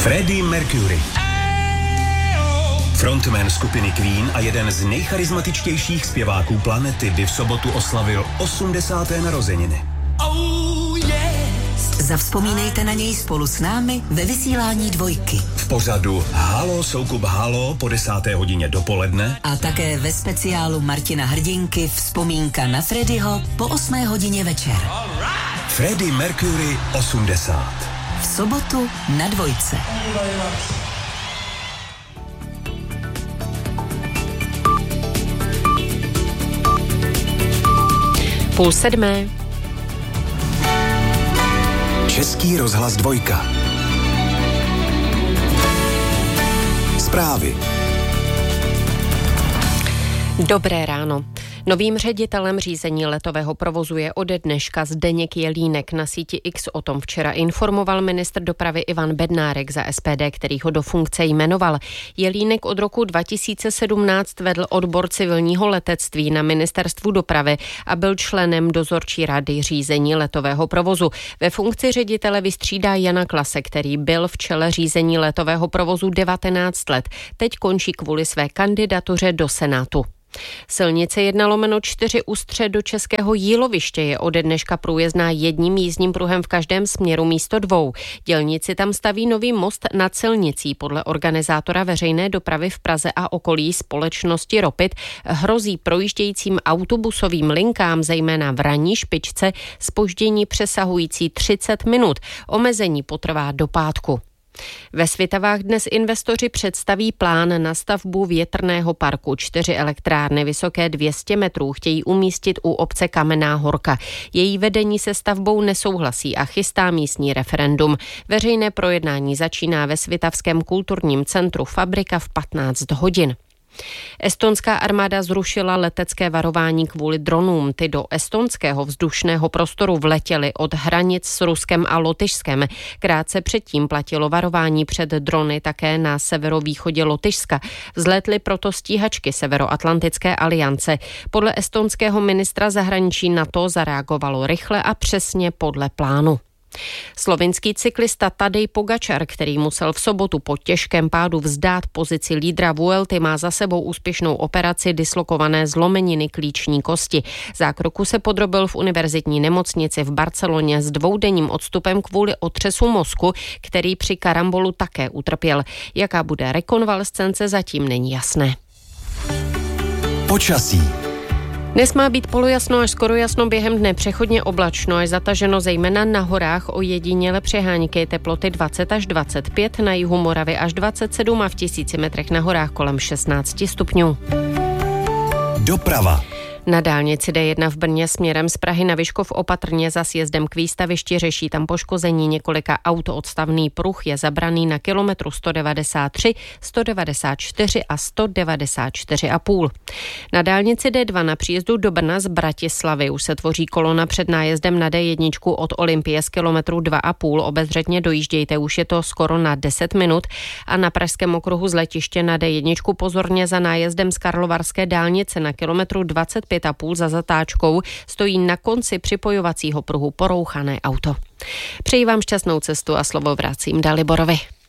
Freddie Mercury. Frontman skupiny Queen a jeden z nejcharizmatičtějších zpěváků planety by v sobotu oslavil 80. narozeniny. Zavzpomínejte na něj spolu s námi ve vysílání Dvojky. V pořadu Halo Soukup Halo po 10. hodině dopoledne. A také ve speciálu Martina Hrdinky Vzpomínka na Freddyho po 8. hodině večer. Freddie Mercury 80. V sobotu na Dvojce. Půl sedmé. Český rozhlas Dvojka. Zprávy. Dobré ráno. Novým ředitelem řízení letového provozu je ode dneška Zdeněk Jelínek. Na síti X o tom včera informoval ministr dopravy Ivan Bednárek za SPD, který ho do funkce jmenoval. Jelínek od roku 2017 vedl odbor civilního letectví na ministerstvu dopravy a byl členem dozorčí rady řízení letového provozu. Ve funkci ředitele vystřídá Jana Klase, který byl v čele řízení letového provozu 19 let. Teď končí kvůli své kandidatuře do Senátu. Silnice 1/4 Ústře do Českého Jíloviště je ode dneška průjezdná jedním jízdním pruhem v každém směru místo dvou. Dělníci tam staví nový most nad silnicí. Podle organizátora veřejné dopravy v Praze a okolí společnosti Ropit hrozí projíždějícím autobusovým linkám, zejména v ranní špičce, zpoždění přesahující 30 minut. Omezení potrvá do pátku. Ve Svitavách dnes investoři představí plán na stavbu větrného parku. 4 elektrárny vysoké 200 metrů chtějí umístit u obce Kamenná Horka. Její vedení se stavbou nesouhlasí a chystá místní referendum. Veřejné projednání začíná ve Svitavském kulturním centru Fabrika v 15 hodin. Estonská armáda zrušila letecké varování kvůli dronům. Ty do estonského vzdušného prostoru vletěly od hranic s Ruskem a Lotyšskem. Krátce předtím platilo varování před drony také na severovýchodě Lotyšska. Vzlétly proto stíhačky Severoatlantické aliance. Podle estonského ministra zahraničí NATO zareagovalo rychle a přesně podle plánu. Slovinský cyklista Tadej Pogačar, který musel v sobotu po těžkém pádu vzdát pozici lídra Vuelty, má za sebou úspěšnou operaci dislokované zlomeniny klíční kosti. Zákroku se podrobil v univerzitní nemocnici v Barceloně s 2denním odstupem kvůli otřesu mozku, který při karambolu také utrpěl. Jaká bude rekonvalescence, zatím není jasné. Počasí. Dnes má být polojasno až skoro jasno, během dne přechodně oblačno až zataženo zejména na horách, ojediněle přehánky, teploty 20 až 25, na jihu Moravy až 27 a v 1000 metrech na horách kolem 16 stupňů. Doprava. Na dálnici D1 v Brně směrem z Prahy na Vyškov opatrně za sjezdem k výstavišti, řeší tam poškození několika aut. Odstavný pruh je zabraný na kilometru 193, 194 a 194,5. Na dálnici D2 na příjezdu do Brna z Bratislavy už se tvoří kolona před nájezdem na D1 od Olympie z kilometru 2,5. Obezřetně dojíždějte, už je to skoro na 10 minut. A na pražském okruhu z letiště na D1 pozorně za nájezdem z Karlovarské dálnice na kilometru 25,5 za zatáčkou stojí na konci připojovacího pruhu porouchané auto. Přeji vám šťastnou cestu a slovo vracím Daliborovi.